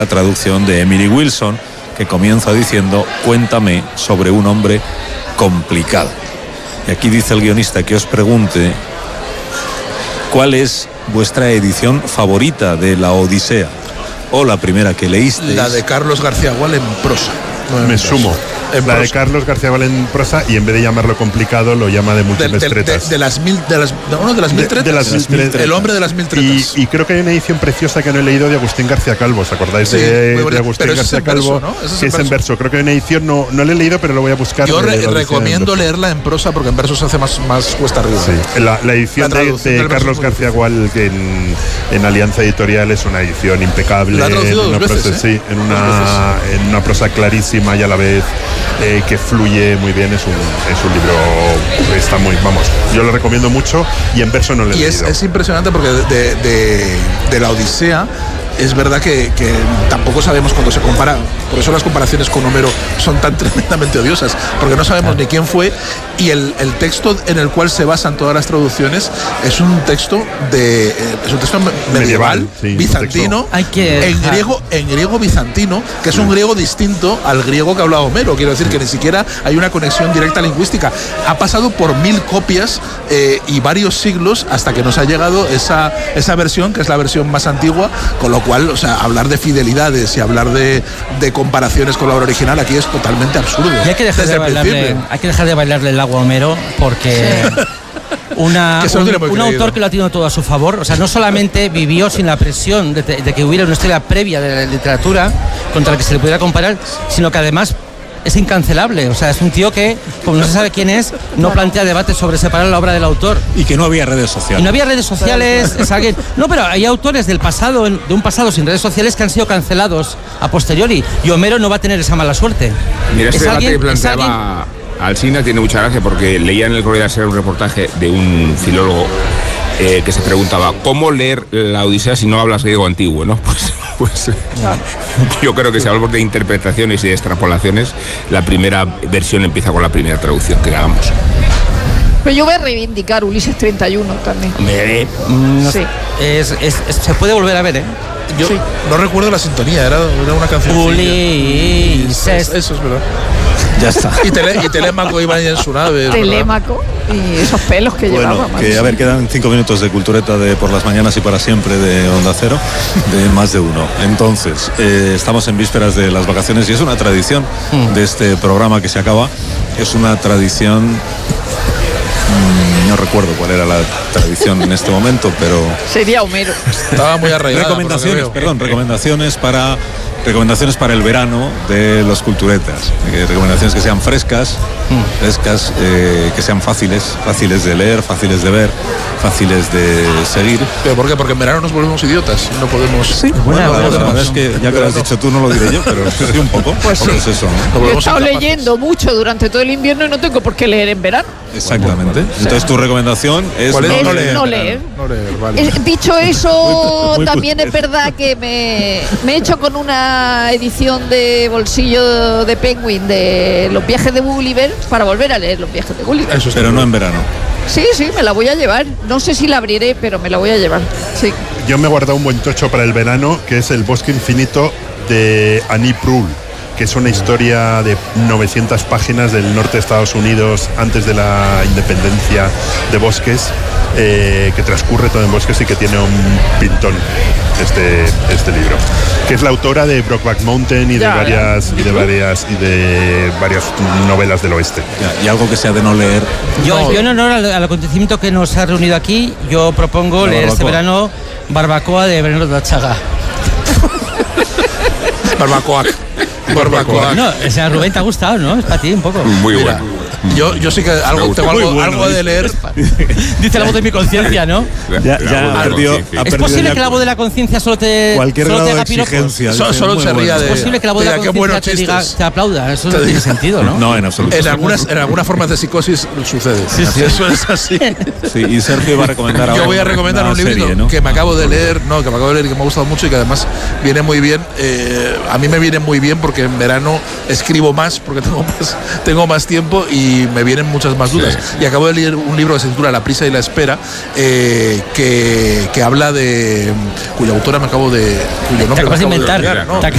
La traducción de Emily Wilson, que comienza diciendo: cuéntame sobre un hombre complicado. Y aquí dice el guionista que os pregunte cuál es vuestra edición favorita de la Odisea, o la primera que leísteis. La de Carlos García Gual en prosa. Me sumo. La de Carlos García Gual en prosa, y en vez de llamarlo complicado lo llama de múltiples tretas. De las mil tretas. El hombre de las mil tretas. Y creo que hay una edición preciosa que no he leído de Agustín García Calvo. ¿Os acordáis de Agustín García Calvo? ¿No? Que es en verso. Creo que hay una edición, no la he leído, pero lo voy a buscar. Yo recomiendo leerla en prosa, porque en verso se hace más cuesta arriba. Sí. La edición de Carlos García Gual, que en Alianza Editorial, es una edición impecable. La ha traducido dos veces, sí, en una prosa clarísima y a la vez que fluye muy bien. Es un libro, está muy, vamos, yo lo recomiendo mucho, y en verso no le he leído. Es impresionante porque de la Odisea es verdad que tampoco sabemos cuando se compara. Por eso las comparaciones con Homero son tan tremendamente odiosas, porque no sabemos ni quién fue, y el texto en el cual se basan todas las traducciones es un texto medieval, sí, bizantino, en griego bizantino, que es un griego distinto al griego que hablaba Homero. Quiero decir que ni siquiera hay una conexión directa lingüística. Ha pasado por 1000 copias y varios siglos hasta que nos ha llegado esa versión, que es la versión más antigua, con lo cual, o sea, hablar de fidelidades y hablar de comparaciones con la obra original aquí es totalmente absurdo. Y hay que dejar de bailarle el agua a Homero, porque un autor que lo ha tenido todo a su favor, o sea, no solamente vivió sin la presión de que hubiera una historia previa de la literatura contra la que se le pudiera comparar, sino que además es incancelable. O sea, es un tío que, como no se sabe quién es, no plantea debates sobre separar la obra del autor. Y que no había redes sociales. Es alguien. No, pero hay autores del pasado, de un pasado sin redes sociales, que han sido cancelados a posteriori. Y Homero no va a tener esa mala suerte. Mira, este debate que planteaba Alsina tiene mucha gracia, porque leía en el Correo de la Sierra un reportaje de un filólogo que se preguntaba: ¿cómo leer la Odisea si no hablas griego antiguo? ¿No? Pues yo creo que si hablamos de interpretaciones y de extrapolaciones, la primera versión empieza con la primera traducción que hagamos. Pero yo voy a reivindicar Ulises 31 también. Sí. Se puede volver a ver, ¿eh? Yo no recuerdo la sintonía, era una canción. Ulises. Eso es verdad. Ya está. Y Telémaco iba ahí en su nave. Telémaco y esos pelos que llevaba. Que, a ver, quedan 5 minutos de cultureta de Por las Mañanas y para siempre de Onda Cero, de más de uno. Entonces, estamos en vísperas de las vacaciones y es una tradición de este programa que se acaba. Es una tradición. No recuerdo cuál era la tradición en este momento, pero sería Homero. Estaba muy arraigada. Recomendaciones para el verano de los culturetas. Recomendaciones que sean frescas, que sean fáciles de leer, fáciles de ver, fáciles de seguir. ¿Pero por qué? Porque en verano nos volvemos idiotas. No podemos. Sí. Bueno, la verdad es que ya que lo has dicho tú, no lo diré yo, pero sí un poco. Pues sí. Es eso, ¿no? Yo he estado leyendo mucho durante todo el invierno y no tengo por qué leer en verano. Exactamente. Entonces tu recomendación es no leer. Vale. Dicho eso, también es verdad que me he hecho con una edición de bolsillo de Penguin de Los viajes de Gulliver para volver a leer Los viajes de Gulliver. Pero no en verano. Sí, me la voy a llevar. No sé si la abriré, pero me la voy a llevar. Sí. Yo me he guardado un buen tocho para el verano, que es El bosque infinito de Annie Proulx, que es una historia de 900 páginas del norte de Estados Unidos antes de la independencia de bosques, que transcurre todo en bosques y que tiene un pintón este libro, que es la autora de Brokeback Mountain y de varias novelas del oeste. Y algo que sea de no leer. Yo en honor al acontecimiento que nos ha reunido aquí, yo propongo leer este verano Barbacoa de Bernardo de Achaga. Barbacoa. No, o sea, Rubén, te ha gustado, ¿no? Es para ti un poco. Muy bueno. Yo sí que tengo algo de leer. Dice la voz de mi conciencia, ha perdido. ¿Es posible que la voz de la conciencia solo te haga exigencia? Solo se ría de. ¿Es posible que la voz de la conciencia te aplauda? Eso no tiene sentido, ¿no? No, en absoluto. En algunas formas de psicosis sucede. Sí. Eso es así. Sí, y Sergio iba a recomendar ahora. Yo voy a recomendar un libro que me acabo de leer, y que me ha gustado mucho y que además viene muy bien. A mí me viene muy bien porque en verano escribo más, porque tengo más tiempo y me vienen muchas más dudas. Sí. Y acabo de leer un libro que se titula La prisa y la espera, que habla de cuya autora me acabo de. Cuyo nombre te acabas de inventar.